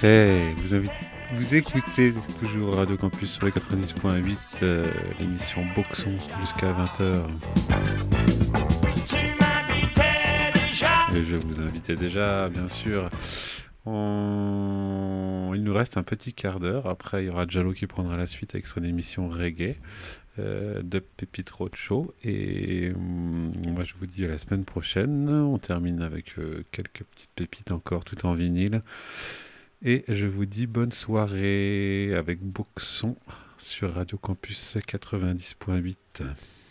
Vous écoutez toujours Radio Campus sur les 90.8, l'émission Boxon jusqu'à 20h. Et je vous invitais déjà, bien sûr. Il nous reste un petit quart d'heure. Après, il y aura Jallo qui prendra la suite avec son émission Reggae de Pépite Roadshow. Et moi, je vous dis à la semaine prochaine. On termine avec quelques petites pépites encore, tout en vinyle. Et je vous dis bonne soirée avec Boxon sur Radio Campus 90.8.